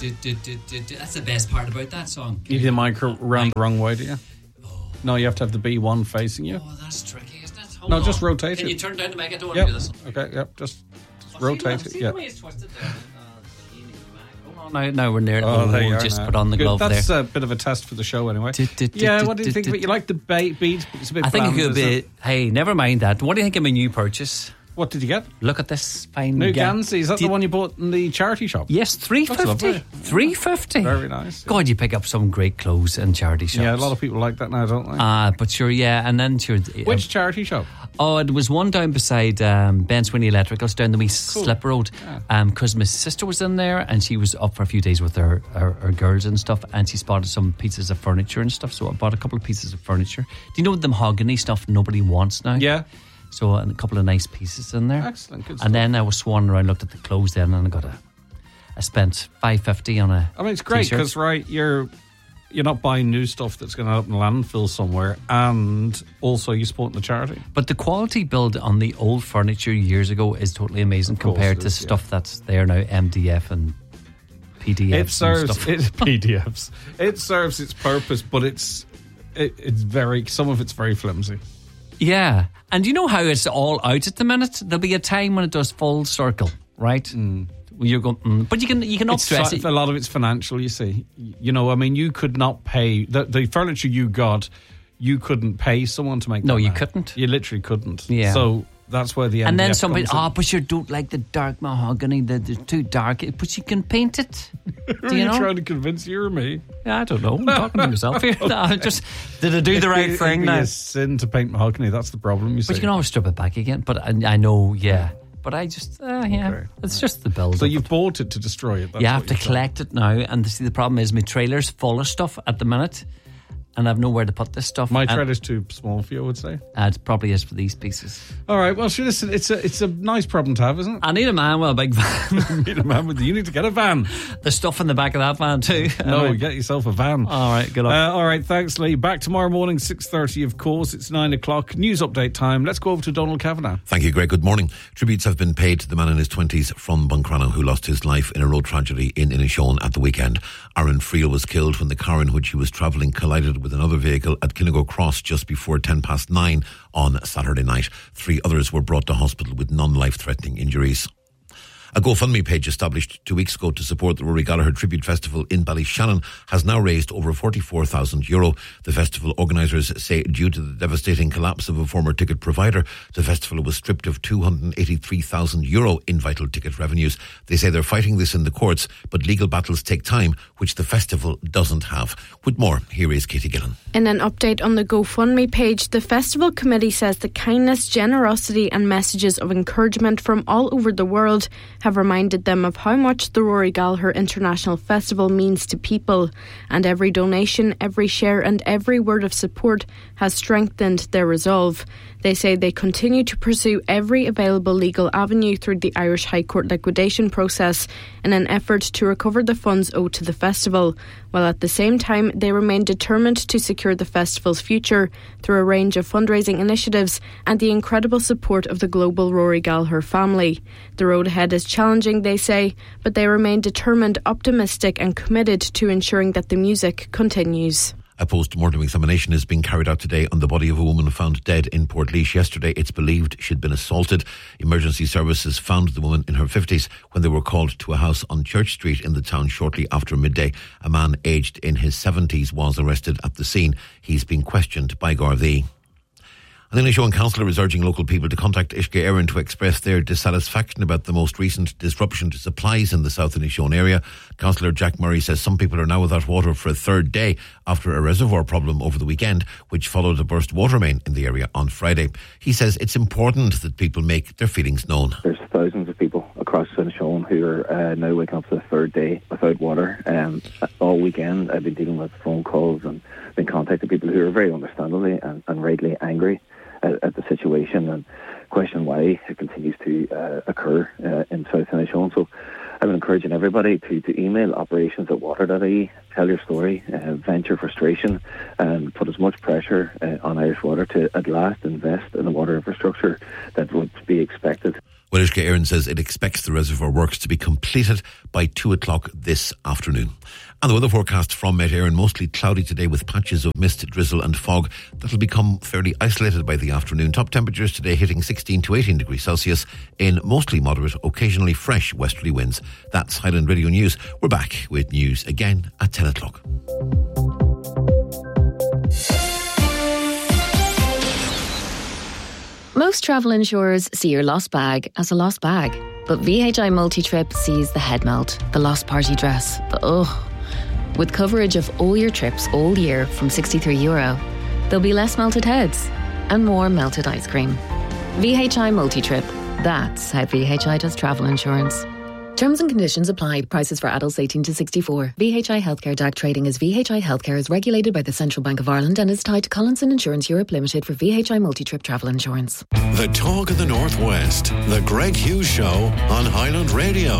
That's the best part about that song. You do the mic around the wrong way, do you? Oh. No, you have to have the B1 facing you. Oh, that's tricky, isn't it? No, just rotate Can it. you turn down the mic? I don't want to do this. Okay, yep, just rotate it. See Yeah. the way it's twisted there? Hold on, now we're near. There you We'll are just now. put on the Good. glove there. That's a bit of a test for the show anyway. Yeah, what do you think of it? You like the beat? It's a bit I think bland, it could isn't be. Hey, never mind that. What do you think of my new purchase? What did you get? Look at this fine New Gansey. Is that the one you bought in the charity shop? Yes, $3.50. $3.50. Very nice. God, you pick up some great clothes in charity shops. Yeah, a lot of people like that now, don't they? But sure, yeah, and then sure. Which charity shop? Oh, it was one down beside Ben Sweeney Electricals down the wee slip road. Because my sister was in there and she was up for a few days with her girls and stuff, and she spotted some pieces of furniture and stuff. So I bought a couple of pieces of furniture. Do you know the mahogany stuff nobody wants now? Yeah. So a couple of nice pieces in there. Excellent, good stuff. And then I was swanning around, looked at the clothes then, and I spent $5.50 on a. I mean, it's great because you're not buying new stuff that's going to open a landfill somewhere, and also you're supporting the charity. But the quality build on the old furniture years ago is totally amazing compared to stuff that's there now, MDF and PDFs. It serves and stuff. it's PDFs. It serves its purpose, but it's very, some of it's very flimsy. Yeah, and you know how it's all out at the minute. There'll be a time when it does full circle, right? You're going, but you can not stress it. A lot of it's financial, you see. You know, I mean, you could not pay the furniture you got. You couldn't pay someone to make. No, that you now. couldn't. You literally couldn't. Yeah. So that's where the and then MDF somebody, comes in. but you don't like the dark mahogany. They're too dark. But you can paint it. Who Do you are know? trying to convince you or me? Yeah, I don't know. I'm talking to myself here. No, just did I do the right thing It'd be now? a sin to paint mahogany. That's the problem. You see. But you can always strip it back again. But I know, yeah. But I just, Okay. It's just the build. So you've bought it to destroy it. That's You have what to you've done. collect it now. And see, the problem is my trailer's full of stuff at the minute. And I've nowhere to put this stuff. My And trailer's too small for you, I would say. it probably is for these pieces. All right. Well, sure. Listen, it's a nice problem to have, isn't it? I need a man with a big van. You need a man with you. You need to get a van. The stuff in the back of that van too. No, get yourself a van. All right, good luck. All right, thanks, Lee. Back tomorrow morning, 6:30, of course. It's 9 o'clock. News update time. Let's go over to Donald Kavanagh. Thank you, Greg. Good morning. Tributes have been paid to the man in his 20s from Buncrana who lost his life in a road tragedy in Inishowen at the weekend. Aaron Friel was killed when the car in which he was travelling collided with another vehicle at Kinnigo Cross just before 9:10 on Saturday night. 3 others were brought to hospital with non-life-threatening injuries. A GoFundMe page established 2 weeks ago to support the Rory Gallagher Tribute Festival in Ballyshannon has now raised over €44,000. The festival organisers say due to the devastating collapse of a former ticket provider, the festival was stripped of €283,000 in vital ticket revenues. They say they're fighting this in the courts, but legal battles take time, which the festival doesn't have. With more, here is Katie Gillen. In an update on the GoFundMe page, the festival committee says the kindness, generosity and messages of encouragement from all over the world have reminded them of how much the Rory Gallagher International Festival means to people, and every donation, every share and every word of support has strengthened their resolve. They say they continue to pursue every available legal avenue through the Irish High Court liquidation process in an effort to recover the funds owed to the festival, while at the same time they remain determined to secure the festival's future through a range of fundraising initiatives and the incredible support of the global Rory Gallagher family. The road ahead is challenging, they say, but they remain determined, optimistic and committed to ensuring that the music continues. A post-mortem examination is being carried out today on the body of a woman found dead in Portlaoise yesterday. It's believed she'd been assaulted. Emergency services found the woman in her 50s when they were called to a house on Church Street in the town shortly after midday. A man aged in his 70s was arrested at the scene. He's been questioned by Gardaí. An Inishowen councillor is urging local people to contact Uisce Éireann to express their dissatisfaction about the most recent disruption to supplies in the South Inishowen area. Councillor Jack Murray says some people are now without water for a third day after a reservoir problem over the weekend, which followed a burst water main in the area on Friday. He says it's important that people make their feelings known. There's thousands of people across Inishowen who are now waking up for the third day without water. All weekend I've been dealing with phone calls and been contacting people who are very understandably and rightly angry at the situation and question why it continues to occur in South Inishowen. So I'm encouraging everybody to email operations@water.ie, tell your story, vent your frustration and put as much pressure on Irish Water to at last invest in the water infrastructure that would be expected. Uireann Éireann says it expects the reservoir works to be completed by 2 o'clock this afternoon. And the weather forecast from Met Éireann, mostly cloudy today with patches of mist, drizzle and fog that will become fairly isolated by the afternoon. Top temperatures today hitting 16 to 18 degrees Celsius in mostly moderate, occasionally fresh westerly winds. That's Highland Radio News. We're back with news again at 10 o'clock. Most travel insurers see your lost bag as a lost bag. But VHI Multi-Trip sees the head melt, the lost party dress, the ugh. With coverage of all your trips all year from €63, there'll be less melted heads and more melted ice cream. VHI Multi-Trip. That's how VHI does travel insurance. Terms and conditions apply. Prices for adults 18 to 64. VHI Healthcare DAC trading as VHI Healthcare is regulated by the Central Bank of Ireland and is tied to Collinson Insurance Europe Limited for VHI Multi-Trip travel insurance. The Talk of the Northwest, the Greg Hughes Show on Highland Radio.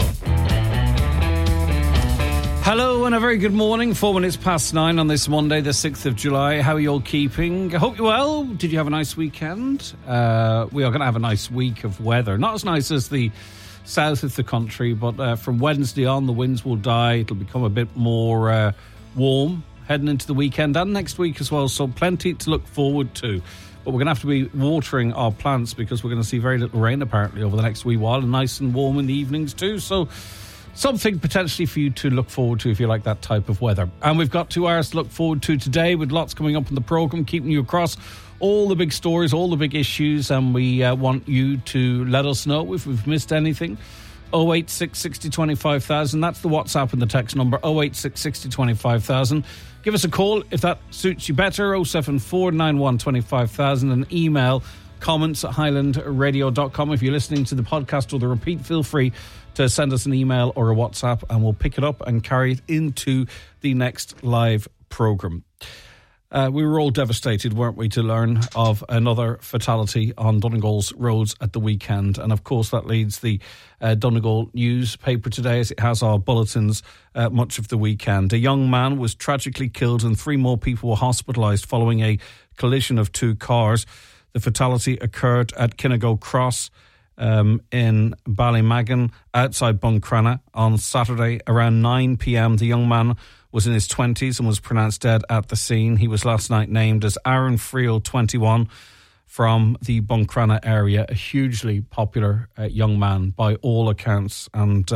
Hello and a very good morning. 4 minutes past 9 on this Monday, the 6th of July. How are you all keeping? I hope you're well. Did you have a nice weekend? We are going to have a nice week of weather. Not as nice as the south of the country, but from Wednesday on the winds will die. It'll become a bit more warm heading into the weekend and next week as well, so plenty to look forward to. But we're going to have to be watering our plants because we're going to see very little rain apparently over the next wee while, and nice and warm in the evenings too, so something potentially for you to look forward to if you like that type of weather. And we've got 2 hours to look forward to today with lots coming up in the programme, keeping you across all the big stories, all the big issues, and we want you to let us know if we've missed anything. 086 60 25,000, that's the WhatsApp and the text number, 086 60 25,000. Give us a call if that suits you better, 074 91 25,000, and email comments@highlandradio.com. If you're listening to the podcast or the repeat, feel free to send us an email or a WhatsApp and we'll pick it up and carry it into the next live programme. We were all devastated, weren't we, to learn of another fatality on Donegal's roads at the weekend. And of course that leads the Donegal newspaper today, as it has our bulletins much of the weekend. A young man was tragically killed and 3 more people were hospitalised following a collision of 2 cars. The fatality occurred at Kinnago Cross in Ballymagan outside Buncrana on Saturday around 9 p.m. The young man was in his 20s and was pronounced dead at the scene. He was last night named as Aaron Friel, 21, from the Buncrana area, a hugely popular young man by all accounts. And,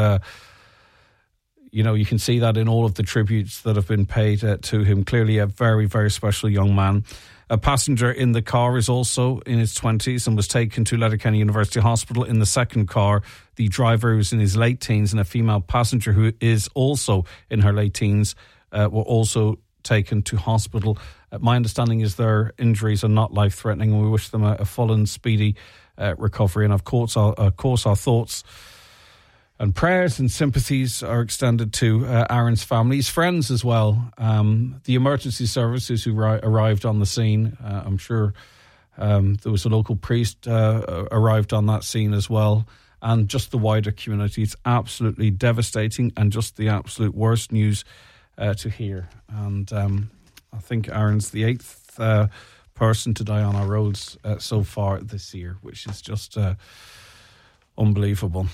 you can see that in all of the tributes that have been paid to him. Clearly a very, very special young man. A passenger in the car is also in his 20s and was taken to Letterkenny University Hospital. In the second car, the driver was in his late teens and a female passenger who is also in her late teens were also taken to hospital. My understanding is their injuries are not life-threatening, and we wish them a full and speedy recovery. And of course our thoughts and prayers and sympathies are extended to Aaron's family, his friends as well. The emergency services who arrived on the scene, I'm sure there was a local priest arrived on that scene as well, and just the wider community. It's absolutely devastating and just the absolute worst news to hear. And I think Aaron's the 8th person to die on our roads so far this year, which is just unbelievable.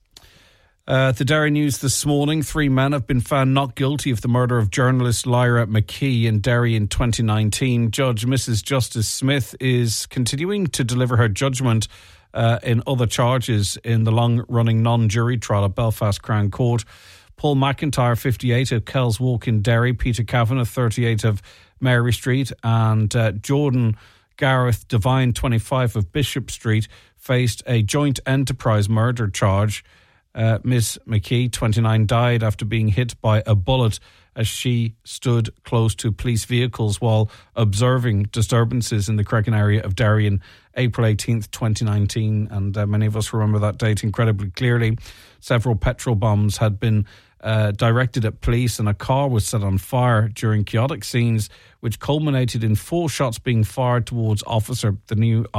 The Derry News this morning, 3 men have been found not guilty of the murder of journalist Lyra McKee in Derry in 2019. Judge Mrs. Justice Smith is continuing to deliver her judgment in other charges in the long-running non-jury trial at Belfast Crown Court. Paul McIntyre, 58, of Kells Walk in Derry, Peter Kavanagh, 38, of Mary Street, and Jordan Gareth Devine, 25, of Bishop Street, faced a joint enterprise murder charge. Miss McKee, 29, died after being hit by a bullet as she stood close to police vehicles while observing disturbances in the Cregan area of Derry in April 18th, 2019. And many of us remember that date incredibly clearly. Several petrol bombs had been directed at police and a car was set on fire during chaotic scenes which culminated in 4 shots being fired towards officers. The new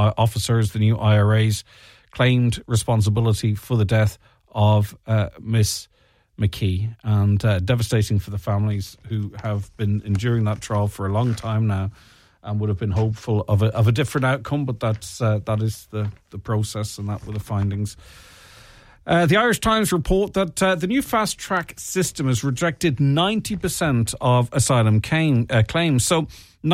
IRAs claimed responsibility for the death of Miss McKee, and devastating for the families who have been enduring that trial for a long time now. and would have been hopeful of a different outcome, but that is the process, and that were the findings. The Irish Times report that the new fast-track system has rejected 90% of asylum claims. So